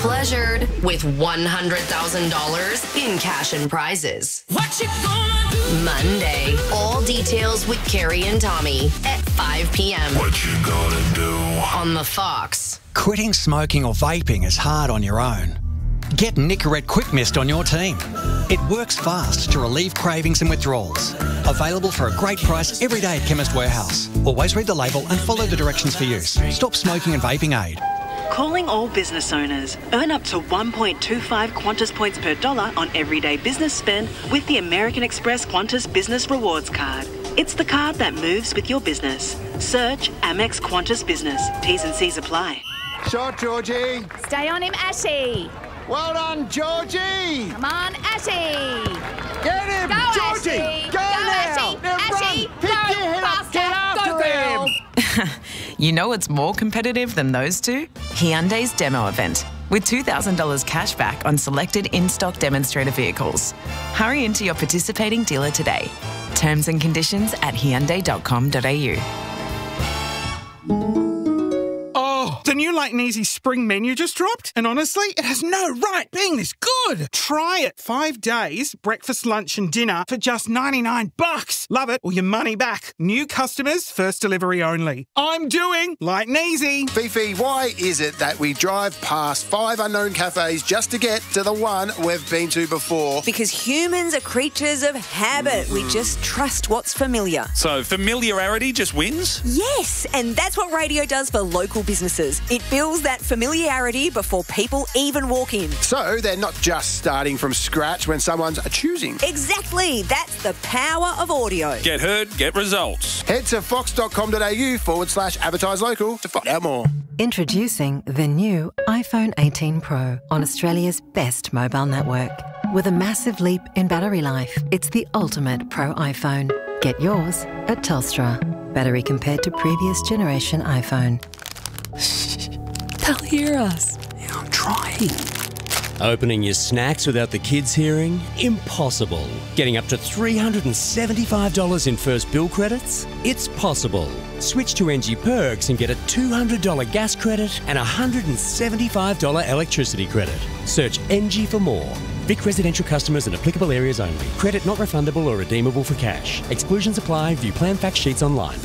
pleasured with $100,000 in cash and prizes. What you gonna do? Monday, all details with Carrie and Tommy at 5 p.m. What you gonna do? on the Fox. Quitting smoking or vaping is hard on your own. Get Nicorette Quick Mist on your team. It works fast to relieve cravings and withdrawals. Available for a great price every day at Chemist Warehouse. Always read the label and follow the directions for use. Stop smoking and vaping aid. Calling all business owners. Earn up to 1.25 Qantas points per dollar on everyday business spend with the American Express Qantas Business Rewards Card. It's the card that moves with your business. Search Amex Qantas Business. T's and C's apply. Shot, Georgie. Stay on him, Ashy. Well done, Georgie. Come on, Ashy. Get him, Go, Georgie. Ashy. Go now. Ashy. Now Ashy. run. Pick Go, your head up. faster. Get after Go, girl. him. You know what's more competitive than those two? Hyundai's demo event, with $2,000 cash back on selected in-stock demonstrator vehicles. Hurry into your participating dealer today. Terms and conditions at hyundai.com.au. Oh, the new Light and Easy spring menu just dropped, and honestly, it has no right being this good. Try it. 5 days, breakfast, lunch and dinner for just $99. Love it or your money back. New customers, first delivery only. I'm doing Light and Easy. Fifi, why is it that we drive past 5 unknown cafes just to get to the one we've been to before? Because humans are creatures of habit. We just trust what's familiar. So familiarity just wins? Yes, and that's what radio does for local businesses. It builds that familiarity before people even walk in. So they're not just starting from scratch when someone's choosing. Exactly. That's the power of audio. Get heard, get results. Head to fox.com.au/advertise local to find out more. Introducing the new iPhone 18 Pro on Australia's best mobile network. With a massive leap in battery life, it's the ultimate Pro iPhone. Get yours at Telstra. Battery compared to previous generation iPhone. They'll hear us. Yeah, I'm trying. Opening your snacks without the kids hearing? Impossible. Getting up to $375 in first bill credits? It's possible. Switch to NG Perks and get a $200 gas credit and a $175 electricity credit. Search NG for more. Vic residential customers and applicable areas only. Credit not refundable or redeemable for cash. Exclusions apply. View plan fact sheets online.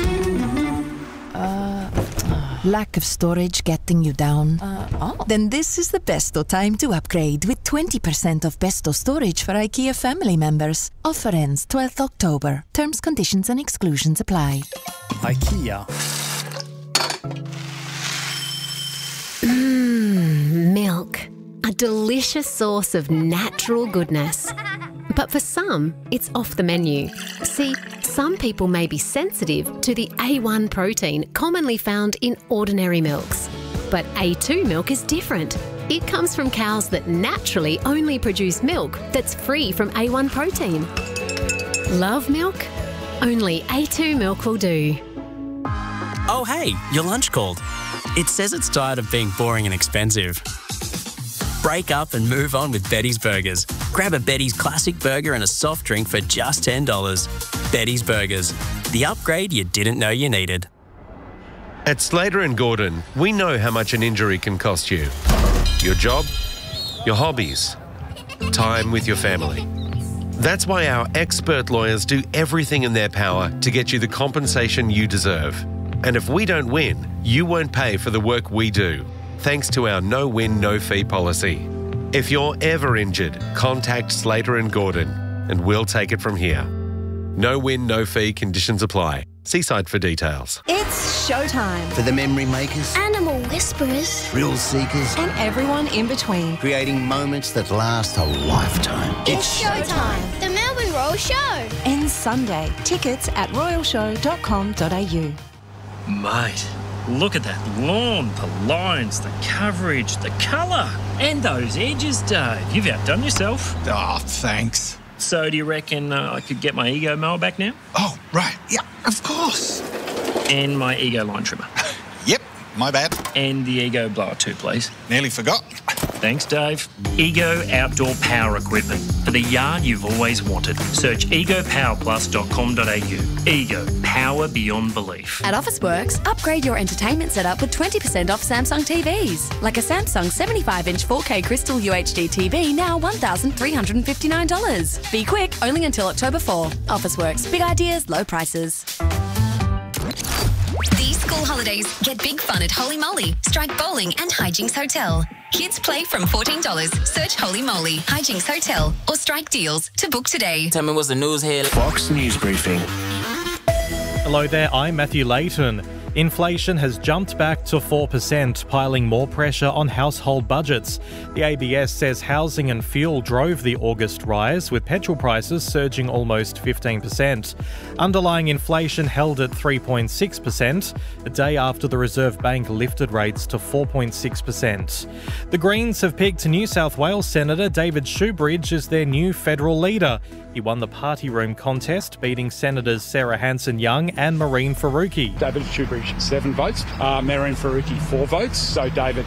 Lack of storage getting you down? Then this is the besto time to upgrade with 20% off besto storage for IKEA family members. Offer ends 12th October. Terms, conditions and exclusions apply. IKEA. Milk. A delicious source of natural goodness. But for some, it's off the menu. See, some people may be sensitive to the A1 protein commonly found in ordinary milks. But A2 milk is different. It comes from cows that naturally only produce milk that's free from A1 protein. Love milk? Only A2 milk will do. Oh, hey, your lunch called. It says it's tired of being boring and expensive. Break up and move on with Betty's Burgers. Grab a Betty's Classic Burger and a soft drink for just $10. Betty's Burgers, the upgrade you didn't know you needed. At Slater & Gordon, we know how much an injury can cost you. Your job, your hobbies, time with your family. That's why our expert lawyers do everything in their power to get you the compensation you deserve. And if we don't win, you won't pay for the work we do, thanks to our no-win, no-fee policy. If you're ever injured, contact Slater & Gordon and we'll take it from here. No win, no fee, conditions apply. See site for details. It's showtime. For the memory makers, Animal whisperers, thrill seekers, and everyone in between. Creating moments that last a lifetime. It's showtime. The Melbourne Royal Show. Ends Sunday. Tickets at royalshow.com.au. Mate, look at that lawn, the lines, the coverage, the colour, and those edges, Dave. You've outdone yourself. Oh, thanks. So do you reckon I could get my Ego mower back now? Oh, right. Yeah, of course. And my Ego line trimmer. Yep, my bad. And the Ego blower too, please. Nearly forgot. Thanks, Dave. Ego Outdoor Power Equipment. For the yard you've always wanted. Search egopowerplus.com.au. Ego. Power beyond belief. At Officeworks, upgrade your entertainment setup with 20% off Samsung TVs. Like a Samsung 75-inch 4K Crystal UHD TV, now $1,359. Be quick, only until October 4. Officeworks. Big ideas, low prices. These school holidays, get big fun at Holy Moly, Strike Bowling and Hijinks Hotel. Kids play from $14. Search Holy Moly, Hijinks Hotel or Strike Deals to book today. Tell me what's the news here. Fox News Briefing. Hello there, I'm Matthew Layton. Inflation has jumped back to 4%, piling more pressure on household budgets. The ABS says housing and fuel drove the August rise, with petrol prices surging almost 15%. Underlying inflation held at 3.6%, a day after the Reserve Bank lifted rates to 4.6%. The Greens have picked New South Wales Senator David Shoebridge as their new federal leader. He won the party room contest, beating Senators Sarah Hanson-Young and Mehreen Faruqi. David Shoebridge, 7 votes. Mehreen Faruqi, 4 votes. So David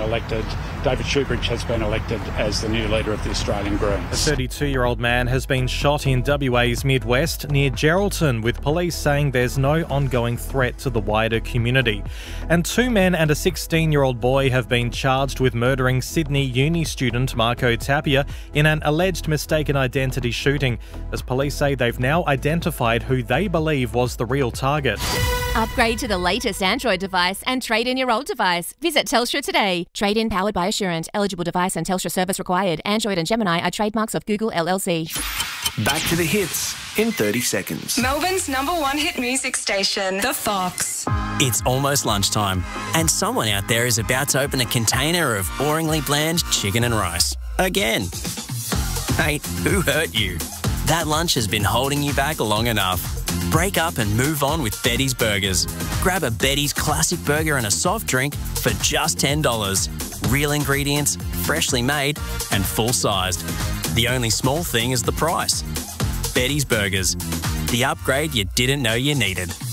Shoebridge has been elected as the new leader of the Australian Greens. A 32-year-old man has been shot in WA's Midwest near Geraldton, with police saying there's no ongoing threat to the wider community. And 2 men and a 16-year-old boy have been charged with murdering Sydney uni student Marco Tapia in an alleged mistaken identity shooting, as police say they've now identified who they believe was the real target. Upgrade to the latest Android device and trade in your old device. Visit Telstra today. Trade in powered by Assurant. Eligible device and Telstra service required. Android and Gemini are trademarks of Google LLC. Back to the hits in 30 seconds. Melbourne's #1 hit music station, The Fox. It's almost lunchtime, and someone out there is about to open a container of boringly bland chicken and rice. Again. Hey, who hurt you? That lunch has been holding you back long enough. Break up and move on with Betty's Burgers. Grab a Betty's classic burger and a soft drink for just $10. Real ingredients, freshly made and full-sized. The only small thing is the price. Betty's Burgers. The upgrade you didn't know you needed.